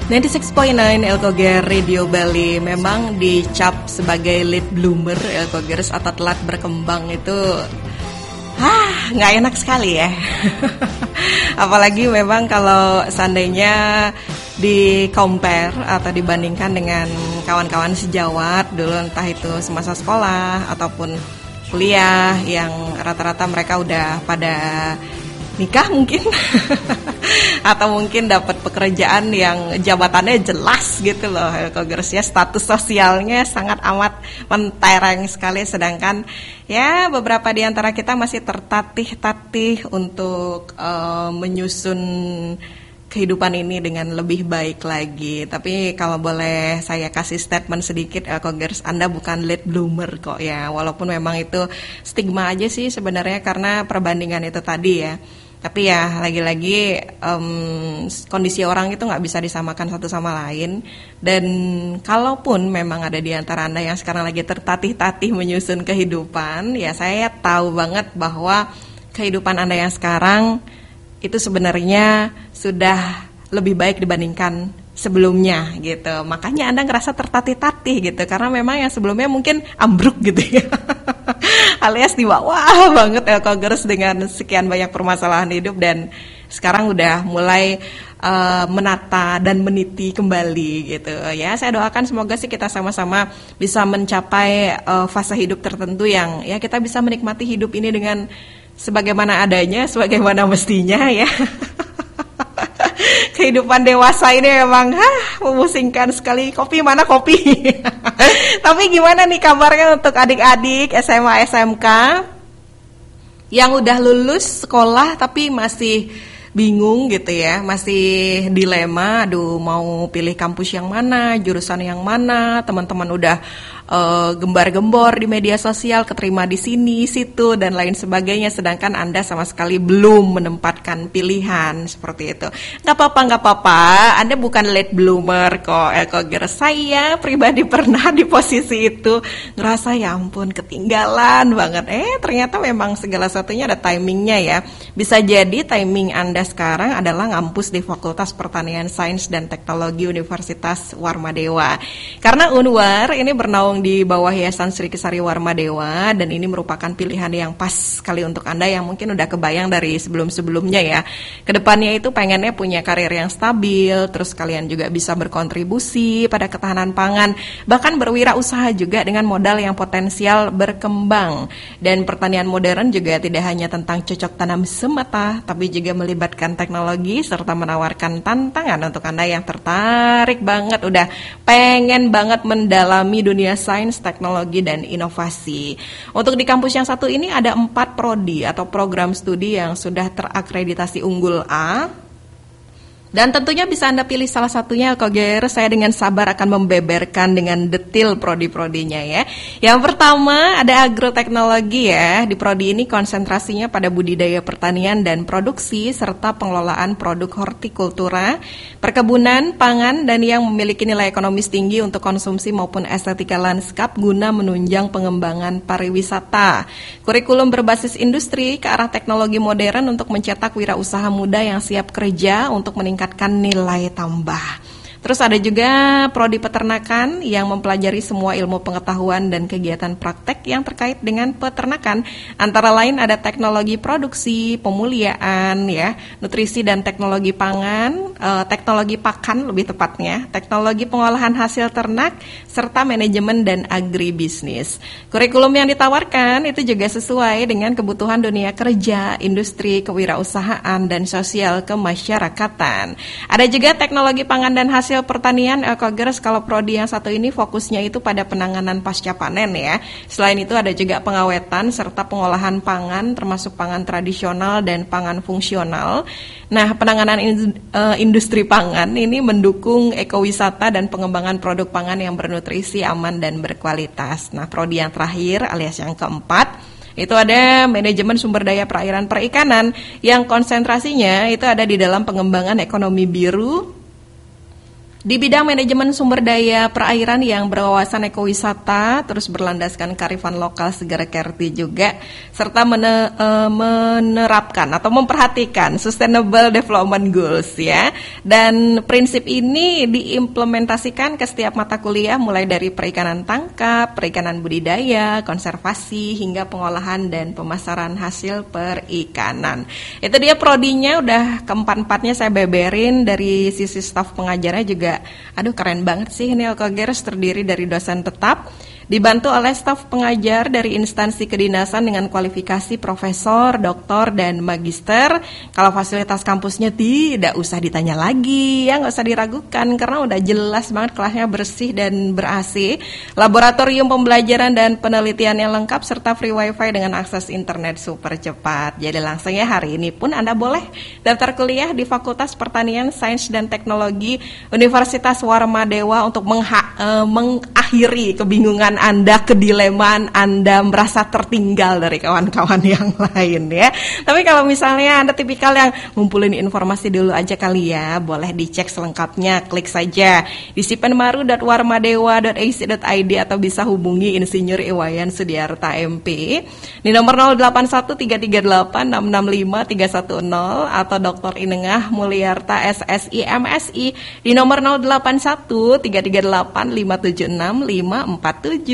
96.9 Elkoger Radio Bali memang dicap sebagai late bloomer Elkogers atau telat berkembang itu nggak enak sekali ya. Apalagi memang kalau seandainya di compare atau dibandingkan dengan kawan-kawan sejawat dulu, entah itu semasa sekolah ataupun kuliah yang rata-rata mereka udah pada nikah mungkin atau mungkin dapat pekerjaan yang jabatannya jelas gitu loh Elkogers ya, status sosialnya sangat amat mentereng sekali, sedangkan ya beberapa di antara kita masih tertatih-tatih untuk menyusun kehidupan ini dengan lebih baik lagi. Tapi kalau boleh saya kasih statement sedikit Elkogers, Anda bukan late bloomer kok ya, walaupun memang itu stigma aja sih sebenarnya karena perbandingan itu tadi ya. Tapi ya lagi-lagi kondisi orang itu nggak bisa disamakan satu sama lain. Dan kalaupun memang ada di antara Anda yang sekarang lagi tertatih-tatih menyusun kehidupan, ya saya tahu banget bahwa kehidupan Anda yang sekarang itu sebenarnya sudah lebih baik dibandingkan sebelumnya gitu. Makanya Anda ngerasa tertatih-tatih gitu, karena memang yang sebelumnya mungkin ambruk gitu ya. Alias di bawah banget Elkogers dengan sekian banyak permasalahan hidup, dan sekarang udah mulai menata dan meniti kembali gitu ya. Saya doakan semoga sih kita sama-sama bisa mencapai fase hidup tertentu yang ya kita bisa menikmati hidup ini dengan sebagaimana adanya, sebagaimana mestinya ya. Kehidupan dewasa ini memang memusingkan sekali. Kopi mana kopi? Tapi gimana nih kabarnya untuk adik-adik SMA SMK yang udah lulus sekolah tapi masih bingung gitu ya, masih dilema, aduh mau pilih kampus yang mana, jurusan yang mana, teman-teman udah gembar-gembor di media sosial, keterima di sini, situ, dan lain sebagainya, sedangkan Anda sama sekali belum menempatkan pilihan seperti itu. Gak apa-apa, Anda bukan late bloomer kok, Elkogers. Saya pribadi pernah di posisi itu, ngerasa ya ampun ketinggalan banget. Ternyata memang segala satunya ada timingnya ya. Bisa jadi timing Anda sekarang adalah ngampus di Fakultas Pertanian Sains dan Teknologi Universitas Warmadewa. Karena Unwar ini bernaung di bawah Yayasan Sri Kesari Warmadewa, dan ini merupakan pilihan yang pas sekali untuk Anda yang mungkin udah kebayang dari sebelum-sebelumnya ya. Kedepannya itu pengennya punya karir yang stabil, terus kalian juga bisa berkontribusi pada ketahanan pangan, bahkan berwirausaha juga dengan modal yang potensial berkembang. Dan pertanian modern juga tidak hanya tentang cocok tanam semata, tapi juga melibatkan teknologi serta menawarkan tantangan untuk Anda yang tertarik banget, udah pengen banget mendalami dunia sains, teknologi, dan inovasi. Untuk di kampus yang satu ini ada 4 prodi atau program studi yang sudah terakreditasi unggul A. Dan tentunya bisa Anda pilih salah satunya Elkogers. Saya dengan sabar akan membeberkan dengan detail prodi-prodinya ya. Yang pertama ada agroteknologi ya. Di prodi ini konsentrasinya pada budidaya pertanian dan produksi serta pengelolaan produk hortikultura, perkebunan, pangan, dan yang memiliki nilai ekonomis tinggi untuk konsumsi maupun estetika lanskap guna menunjang pengembangan pariwisata. Kurikulum berbasis industri ke arah teknologi modern untuk mencetak wirausaha muda yang siap kerja untuk meningkatkan nilai tambah. Terus ada juga prodi peternakan yang mempelajari semua ilmu pengetahuan dan kegiatan praktek yang terkait dengan peternakan. Antara lain ada teknologi produksi, pemuliaan, ya, nutrisi dan teknologi pangan, teknologi pakan lebih tepatnya, teknologi pengolahan hasil ternak, serta manajemen dan agribisnis. Kurikulum yang ditawarkan itu juga sesuai dengan kebutuhan dunia kerja, industri, kewirausahaan, dan sosial kemasyarakatan. Ada juga teknologi pangan dan hasil pertanian Elkogers. Kalau prodi yang satu ini fokusnya itu pada penanganan pasca panen ya. Selain itu ada juga pengawetan serta pengolahan pangan termasuk pangan tradisional dan pangan fungsional. Nah, penanganan industri pangan ini mendukung ekowisata dan pengembangan produk pangan yang bernutrisi, aman, dan berkualitas. Nah, prodi yang terakhir alias yang keempat itu ada manajemen sumber daya perairan perikanan yang konsentrasinya itu ada di dalam pengembangan ekonomi biru Di bidang manajemen sumber daya perairan yang berwawasan ekowisata, terus berlandaskan kearifan lokal Segara Kerti juga, serta menerapkan atau memperhatikan Sustainable Development Goals ya. Dan prinsip ini diimplementasikan ke setiap mata kuliah mulai dari perikanan tangkap, perikanan budidaya, konservasi, hingga pengolahan dan pemasaran hasil perikanan. Itu dia prodinya, udah keempat-empatnya saya beberin. Dari sisi staf pengajarnya juga aduh keren banget sih ini Alkogers, terdiri dari dosen tetap, dibantu oleh staf pengajar dari instansi kedinasan dengan kualifikasi profesor, doktor, dan magister. Kalau fasilitas kampusnya tidak usah ditanya lagi ya, nggak usah diragukan karena udah jelas banget, kelasnya bersih dan ber-AC, laboratorium pembelajaran dan penelitiannya lengkap, serta free wifi dengan akses internet super cepat. Jadi langsung ya, hari ini pun Anda boleh daftar kuliah di Fakultas Pertanian, Sains dan Teknologi Universitas Warmadewa untuk mengakhiri kebingungan Anda, kedilemaan Anda, merasa tertinggal dari kawan-kawan yang lain ya. Tapi kalau misalnya Anda tipikal yang ngumpulin informasi dulu aja kali ya, boleh dicek selengkapnya, klik saja di sipenmaru.warmadewa.ac.id atau bisa hubungi Insinyur Iwayan Sudiarta MP di nomor 081338665310 atau Dr. Inengah Mulyarta SSI MSI di nomor 081338576547.